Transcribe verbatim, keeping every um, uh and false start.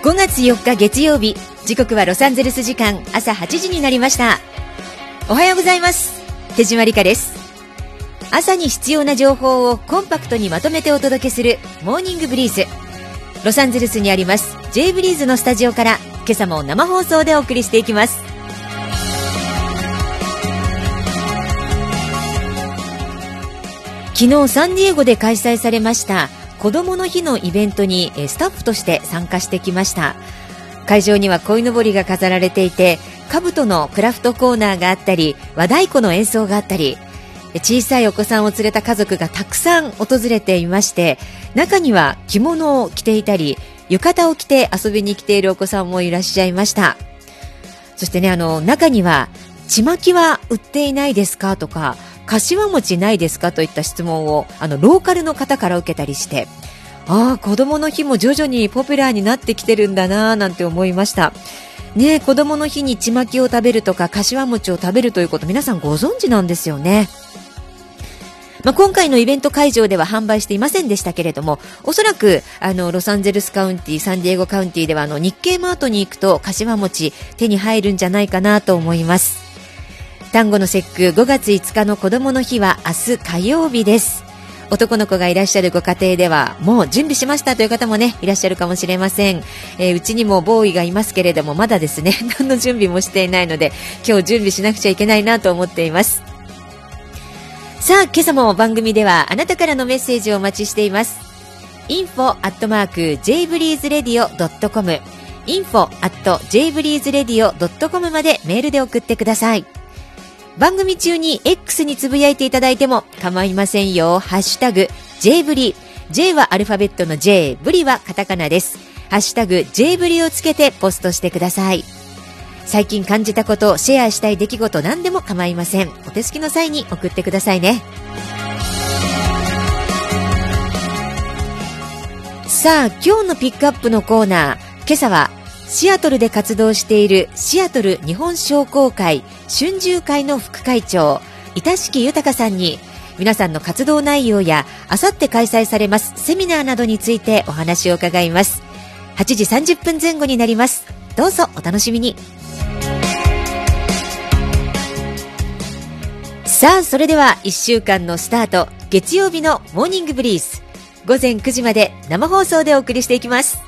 ごがつよっか月曜日、時刻はロサンゼルス時間朝はちじになりました。おはようございます。手島理香です。朝に必要な情報をコンパクトにまとめてお届けするモーニングブリーズ。ロサンゼルスにあります J ブリーズのスタジオから今朝も生放送でお送りしていきます。昨日サンディエゴで開催されました子どもの日のイベントにスタッフとして参加してきました。会場には鯉のぼりが飾られていて、兜のクラフトコーナーがあったり、和太鼓の演奏があったり、小さいお子さんを連れた家族がたくさん訪れていまして、中には着物を着ていたり浴衣を着て遊びに来ているお子さんもいらっしゃいました。そしてね、あの中にはちまきは売っていないですかとか、柏餅ないですかといった質問をあのローカルの方から受けたりして、ああ子どもの日も徐々にポピュラーになってきてるんだななんて思いましたね。子どもの日にちまきを食べるとか柏餅を食べるということ、皆さんご存知なんですよね。まあ、今回のイベント会場では販売していませんでしたけれども、おそらくあのロサンゼルスカウンティ、サンディエゴカウンティではあの日系マートに行くと柏餅手に入るんじゃないかなと思います。端午の節句ごがついつかの子どもの日は明日火曜日です。男の子がいらっしゃるご家庭ではもう準備しましたという方もねいらっしゃるかもしれません。えー、うちにもボーイがいますけれども、まだですね何の準備もしていないので、今日準備しなくちゃいけないなと思っています。さあ今朝も番組ではあなたからのメッセージをお待ちしています。 インフォ アットマーク ジェイブリーズレディオ ドットコム インフォ アット ジェイブリーズレディオ ドットコム までメールで送ってください。番組中に X につぶやいていただいても構いませんよ。ハッシュタグ J ブリ、 J はアルファベットの J、 ブリはカタカナです。ハッシュタグ J ブリをつけてポストしてください。最近感じたこと、シェアしたい出来事、何でも構いません。お手すきの際に送ってくださいね。さあ今日のピックアップのコーナー、今朝はシアトルで活動しているシアトル日本商工会春秋会の副会長板敷豊さんに、皆さんの活動内容やあさって開催されますセミナーなどについてお話を伺います。はちじさんじゅっぷんぜん後になります。どうぞお楽しみに。さあそれではいっしゅうかんのスタート、月曜日のモーニングブリーズ、午前くじまで生放送でお送りしていきます。